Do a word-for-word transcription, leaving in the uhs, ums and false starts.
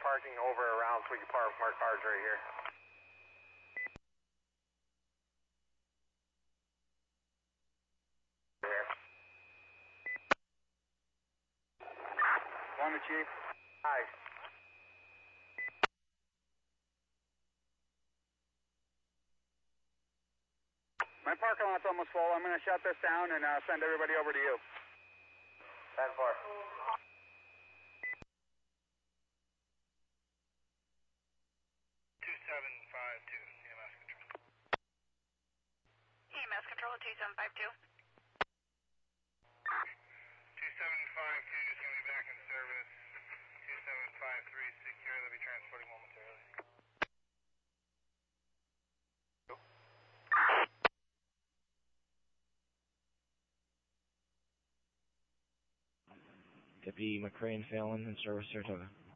parking over around so we can park our cars right here. Here. One, Chief. Hi. My parking lot's almost full. I'm going to shut this down and uh, send everybody over to you. ten four. two seven five two, E M S control. E M S control, two seven five two. two seven five two is going to be back in service. two seven five three secure. They'll be transporting momentarily. Deputy McCray and Fallon in service, Saratoga.